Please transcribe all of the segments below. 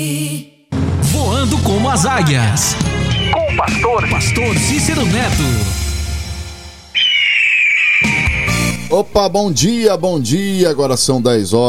Voando como as águias. Com o pastor Cícero Neto. Opa, bom dia. Agora são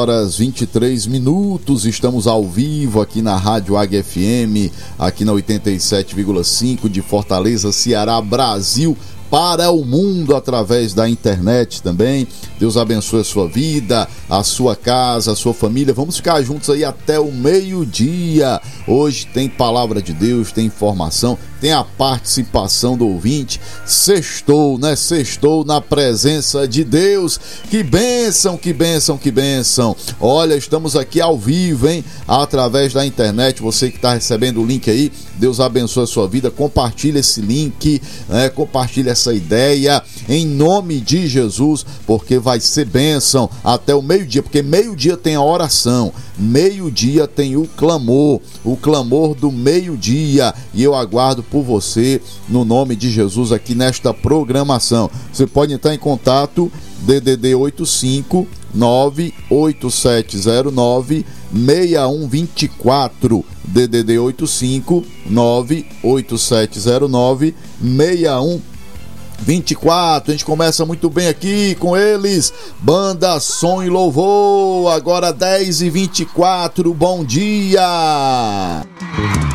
10h23. Estamos ao vivo aqui na Rádio Águia FM, aqui na 87,5 de Fortaleza, Ceará, Brasil, para o mundo através da internet também. Deus abençoe a sua vida, a sua casa, a sua família. Vamos ficar juntos aí até o meio-dia. Hoje tem palavra de Deus, tem informação, tem a participação do ouvinte. Sextou, né? Sextou na presença de Deus. Que bênção, que bênção, que bênção. Olha, estamos aqui ao vivo, hein? Através da internet. Você que está recebendo o link aí, Deus abençoe a sua vida. Compartilha esse link, né? Compartilha essa ideia em nome de Jesus, porque vai ser bênção até o meio-dia, porque meio-dia tem a oração, meio-dia tem o clamor do meio-dia, e eu aguardo por você no nome de Jesus aqui nesta programação. Você pode entrar em contato, DDD 85 98709 6124, DDD 85 98709 6124. A gente começa muito bem aqui com eles, Banda Som e Louvor, agora 10h24, bom dia!